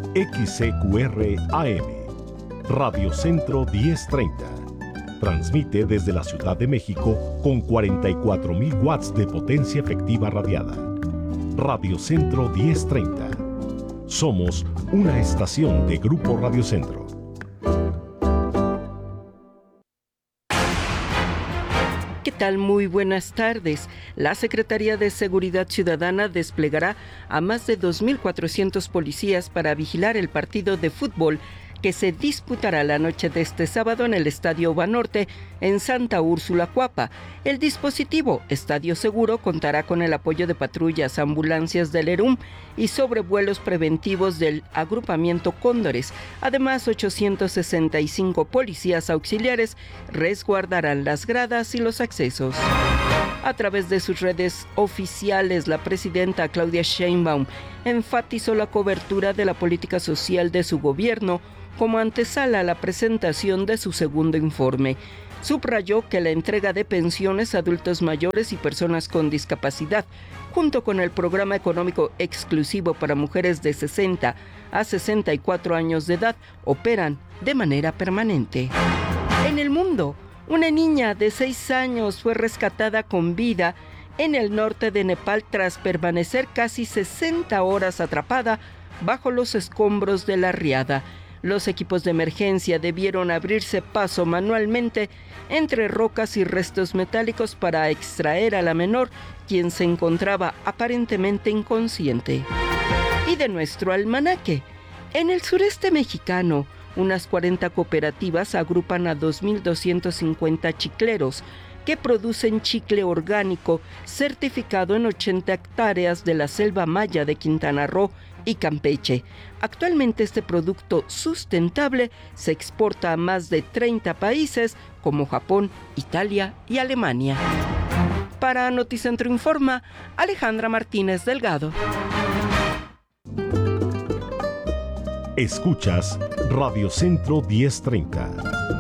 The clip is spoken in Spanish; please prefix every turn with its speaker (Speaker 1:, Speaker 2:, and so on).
Speaker 1: XCQR AM, Radio Centro 1030. Transmite desde la Ciudad de México con 44.000 watts de potencia efectiva radiada. Radio Centro 1030. Somos una estación de Grupo Radio Centro.
Speaker 2: ¿Qué tal? Muy buenas tardes. La Secretaría de Seguridad Ciudadana desplegará a más de 2.400 policías para vigilar el partido de fútbol que se disputará la noche de este sábado en el Estadio Banorte en Santa Úrsula, Cuapa. El dispositivo Estadio Seguro contará con el apoyo de patrullas, ambulancias del ERUM y sobrevuelos preventivos del agrupamiento Cóndores. Además, 865 policías auxiliares resguardarán las gradas y los accesos. A través de sus redes oficiales, la presidenta Claudia Sheinbaum enfatizó la cobertura de la política social de su gobierno como antesala a la presentación de su segundo informe. Subrayó que la entrega de pensiones a adultos mayores y personas con discapacidad, junto con el programa económico exclusivo para mujeres de 60 a 64 años de edad, operan de manera permanente. En el mundo, una niña de 6 años fue rescatada con vida en el norte de Nepal tras permanecer casi 60 horas atrapada bajo los escombros de la riada. Los equipos de emergencia debieron abrirse paso manualmente entre rocas y restos metálicos para extraer a la menor, quien se encontraba aparentemente inconsciente. Y de nuestro almanaque, en el sureste mexicano, unas 40 cooperativas agrupan a 2.250 chicleros que producen chicle orgánico certificado en 80 hectáreas de la selva maya de Quintana Roo y Campeche. Actualmente este producto sustentable se exporta a más de 30 países como Japón, Italia y Alemania. Para Noticentro Informa, Alejandra Martínez Delgado.
Speaker 1: Escuchas Radio Centro 1030.